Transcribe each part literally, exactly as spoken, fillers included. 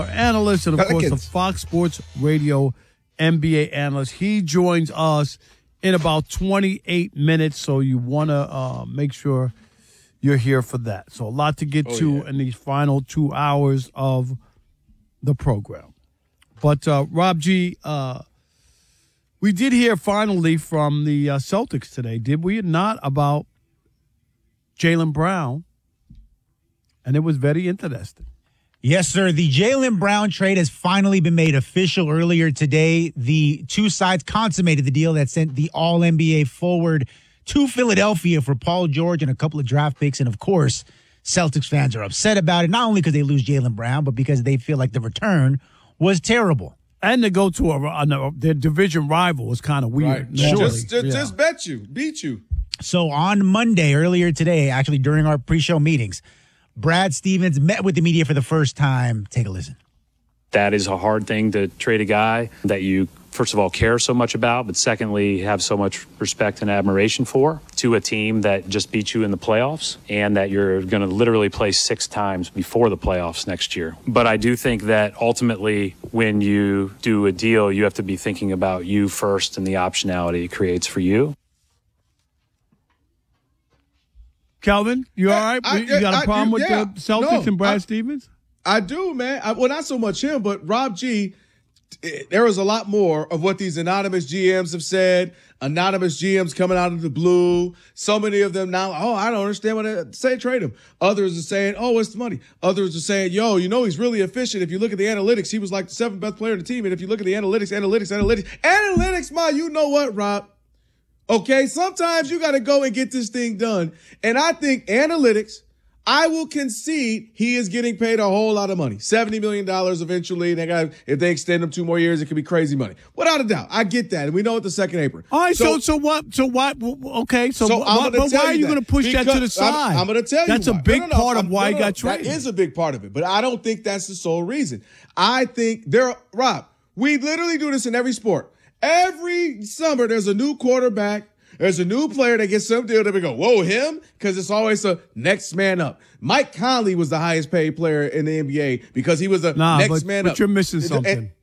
Dollar analyst and, of course, the Fox Sports Radio N B A analyst. He joins us in about twenty-eight minutes, so you want to uh, make sure you're here for that. So a lot to get oh, to yeah. in these final two hours of the program. But, uh, Rob G., uh, we did hear finally from the uh, Celtics today, did we not, about Jaylen Brown, and it was very interesting. Yes, sir. The Jaylen Brown trade has finally been made official earlier today. The two sides consummated the deal that sent the All N B A forward to Philadelphia for Paul George and a couple of draft picks. And, of course, Celtics fans are upset about it, not only because they lose Jaylen Brown, but because they feel like the return was terrible. And to go to a, a, their division rival was kind of weird. Right. Sure. Just, just, yeah. just bet you, beat you. So on Monday, earlier today, actually during our pre-show meetings, Brad Stevens met with the media for the first time. Take a listen. That is a hard thing to trade a guy that you, first of all, care so much about, but secondly, have so much respect and admiration for, to a team that just beat you in the playoffs and that you're going to literally play six times before the playoffs next year. But I do think that ultimately when you do a deal, you have to be thinking about you first and the optionality it creates for you. Calvin, you all right? I, you got a I, problem I, with yeah, the Celtics no, and Brad I, Stevens? I do, man. I, well, not so much him, but Rob G., there was a lot more of what these anonymous G Ms have said, anonymous G Ms coming out of the blue. So many of them now, oh, I don't understand what they say, trade him. Others are saying, oh, what's the money? Others are saying, yo, you know he's really efficient. If you look at the analytics, he was like the seventh best player on the team. And if you look at the analytics, analytics, analytics, analytics, ma, you know what, Rob? Okay, sometimes you got to go and get this thing done. And I think analytics, I will concede he is getting paid a whole lot of money. seventy million dollars eventually. They got, if they extend him two more years, it could be crazy money. Without a doubt. I get that. And we know at the second apron. All right, so so, so what? So what? Okay, so, so what, but why are you going to push that to the side? I'm, I'm going to tell that's you That's a big no, no, no, part I'm, of why no, no, he got traded. That is a big part of it. But I don't think that's the sole reason. I think there, Rob, we literally do this in every sport. Every summer, there's a new quarterback. There's a new player that gets some deal that we go, whoa, him? Because it's always a next man up. Mike Conley was the highest paid player in the N B A because he was a nah, next but, man but up. But you're missing something. And,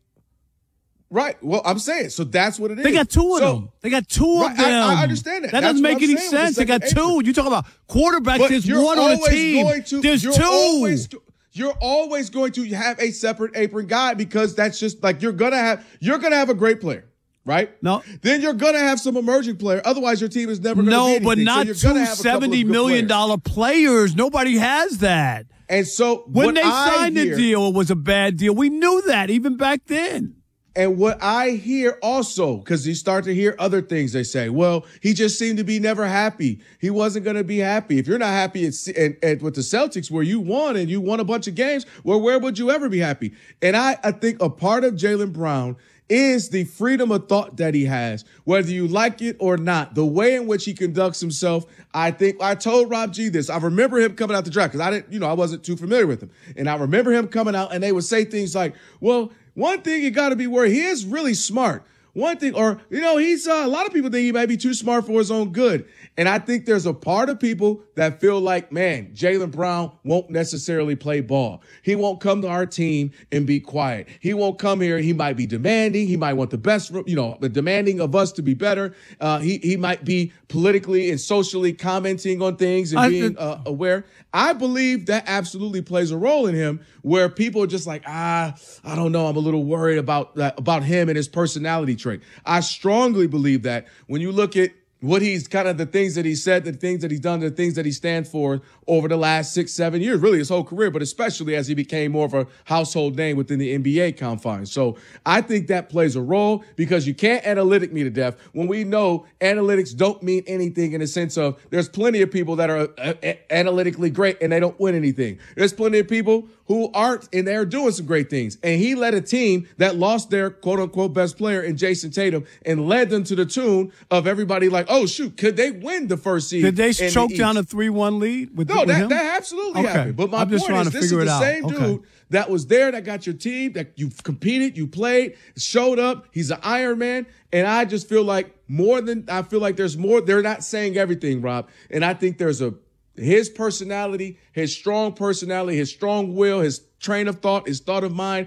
right. Well, I'm saying. So that's what it is. They got two of so, them. They got two right, of them. I, I understand that. That that's doesn't make any sense. They got two. You talk about quarterbacks. But There's one on the team. To, There's you're two. Always, you're always going to have a separate apron guy because that's just like you're gonna have. You're gonna have a great player. Right? No. Then you're going to have some emerging player. Otherwise, your team is never going to no, be anything. but not so two seventy million dollars players. Nobody has that. And so when they I signed hear, the deal, it was a bad deal. We knew that even back then. And what I hear also, because you start to hear other things they say, well, he just seemed to be never happy. He wasn't going to be happy. If you're not happy at, at, at, with the Celtics where you won and you won a bunch of games, well, where would you ever be happy? And I, I think a part of Jaylen Brown is the freedom of thought that he has, whether you like it or not. The way in which he conducts himself, I think I told Rob G this. I remember him coming out the draft because I didn't, you know, I wasn't too familiar with him. And I remember him coming out and they would say things like, well, one thing you got to be worried. He is really smart. One thing, or, you know, he's uh, a lot of people think he might be too smart for his own good. And I think there's a part of people that feel like, man, Jaylen Brown won't necessarily play ball. He won't come to our team and be quiet. He won't come here. He might be demanding. He might want the best, you know, demanding of us to be better. Uh, he, he might be politically and socially commenting on things and being uh, aware. I believe that absolutely plays a role in him where people are just like, ah, I don't know. I'm a little worried about that, about him and his personality trait. I strongly believe that when you look at what he's kind of the things that he said, the things that he's done, the things that he stands for over the last six, seven years, really his whole career, but especially as he became more of a household name within the N B A confines. So I think that plays a role because you can't analytic me to death when we know analytics don't mean anything in the sense of there's plenty of people that are uh, analytically great and they don't win anything. There's plenty of people who aren't and they're doing some great things. And he led a team that lost their quote unquote best player in Jason Tatum and led them to the tune of everybody like, oh shoot, could they win the first seed? Did they choke the down a three one lead with No, with that, him? that absolutely okay. happened. But my I'm just point trying is to this is figure the it out. same okay. dude that was there, that got your team, that you've competed, you played, showed up. He's an Iron Man. And I just feel like more than, I feel like there's more. They're not saying everything, Rob. And I think there's a, his personality, his strong personality, his strong will, his train of thought, his thought of mind